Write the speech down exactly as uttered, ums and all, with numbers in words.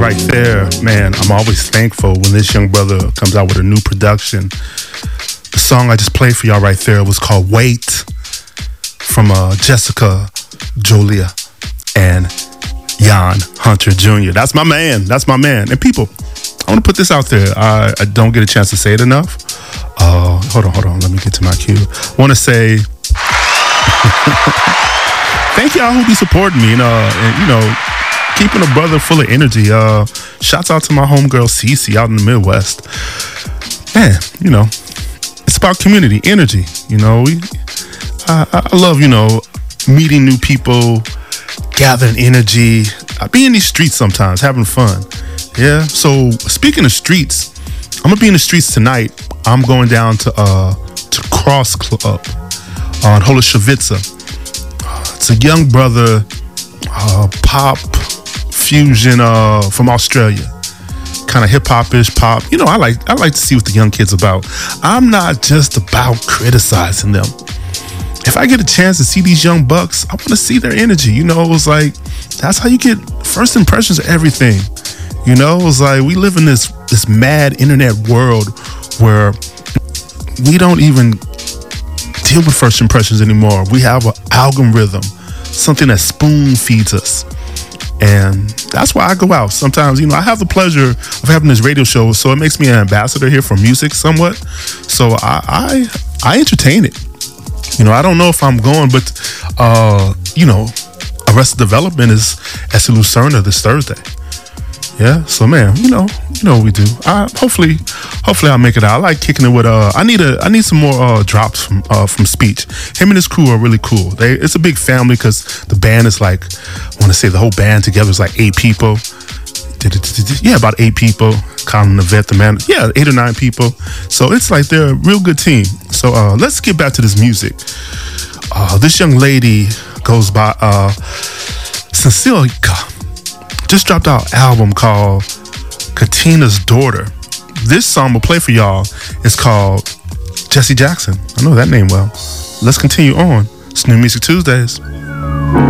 right there, man, I'm always thankful when this young brother comes out with a new production. The song I just played for y'all right there was called Wait from uh, Jessica Jolia and Jan Hunter Junior That's my man. That's my man. And people, I want to put this out there. I, I don't get a chance to say it enough. Uh, hold on, hold on. Let me get to my cue. I want to say thank y'all who be supporting me and, uh, and you know, keeping a brother full of energy. Uh, shouts out to my homegirl Cece out in the Midwest. Man, you know, it's about community, energy. You know, we, I, I love, you know, meeting new people, gathering energy. I be in these streets sometimes, having fun. Yeah. So speaking of streets, I'm gonna be in the streets tonight. I'm going down to uh to Cross Club on Holoshevica. It's a young brother, uh, pop fusion uh from Australia, kind of hip hop-ish pop. You know, I like I like to see what the young kids about. I'm not just about criticizing them. If I get a chance to see these young bucks, I want to see their energy. You know, it's like that's how you get first impressions of everything. You know, it's like we live in this this mad internet world where we don't even deal with first impressions anymore. We have an algorithm, something that spoon feeds us. And that's why I go out. Sometimes, you know, I have the pleasure of having this radio show, so it makes me an ambassador here for music somewhat. So I I, I entertain it. You know, I don't know if I'm going, but, uh, you know, Arrested Development is at Lucerna this Thursday. Yeah, so man, you know, you know what we do. I, hopefully, hopefully I'll make it out. I like kicking it with. Uh, I need a, I need some more uh, drops from uh, from Speech. Him and his crew are really cool. They, it's a big family because the band is like, I want to say the whole band together is like eight people. Yeah, about eight people. Counting the vet, the man. Yeah, eight or nine people. So it's like they're a real good team. So uh, let's get back to this music. Uh, this young lady goes by uh, Cecilia. Just dropped out an album called Katina's Daughter. This song we'll play for y'all is called Jesse Jackson. I know that name well. Let's continue on. It's New Music Tuesdays.